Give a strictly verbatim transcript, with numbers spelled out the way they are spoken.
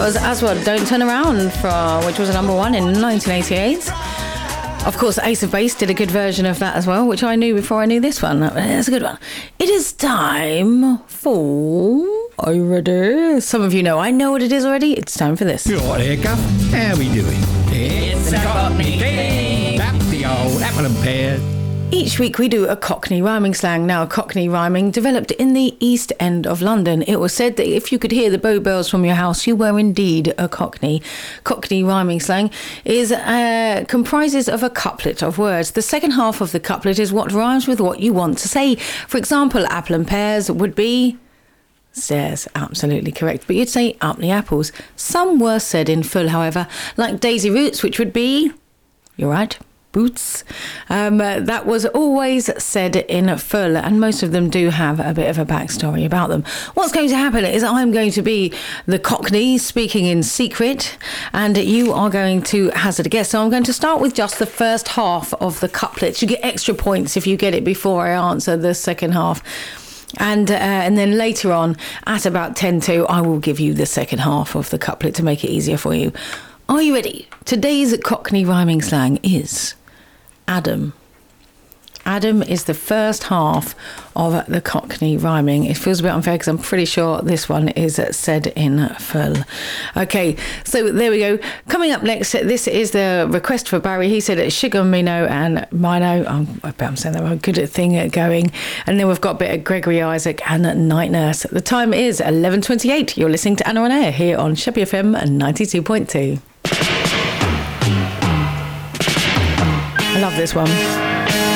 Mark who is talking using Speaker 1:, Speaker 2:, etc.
Speaker 1: was Aswad, Don't Turn Around, from, which was a number one in nineteen eighty-eight. Of course, Ace of Base did a good version of that as well, which I knew before I knew this one. It's a good one. It is time for... Are you ready? Some of you know. I know what it is already. It's time for this.
Speaker 2: You're right here, Guff. How we doing? It's a Cockney thing. Up the old apple and pear.
Speaker 1: Each week we do a Cockney rhyming slang. Now, Cockney rhyming developed in the East End of London. It was said that if you could hear the Bow Bells from your house, you were indeed a Cockney. Cockney rhyming slang is uh, comprises of a couplet of words. The second half of the couplet is what rhymes with what you want to say. For example, apple and pears would be... Stairs, absolutely correct. But you'd say up the apples. Some were said in full, however, like Daisy Roots, which would be... You're right. Boots. Um, uh, that was always said in full, and most of them do have a bit of a backstory about them. What's going to happen is I'm going to be the Cockney speaking in secret, and you are going to hazard a guess. So I'm going to start with just the first half of the couplet. You get extra points if you get it before I answer the second half. And uh, and then later on, at about ten to, I will give you the second half of the couplet to make it easier for you. Are you ready? Today's Cockney rhyming slang is Adam. Adam is the first half of the Cockney rhyming. It feels a bit unfair because I'm pretty sure this one is said in full. Okay, so there we go. Coming up next, this is the request for Barry. He said Sugar, Mino and Mino. Oh, I bet I'm saying that right. Good at thing going. And then we've got a bit of Gregory Isaac and Night Nurse. The time is eleven twenty-eight. You're listening to Anna on Air here on Sheppey F M ninety-two point two. I love this one.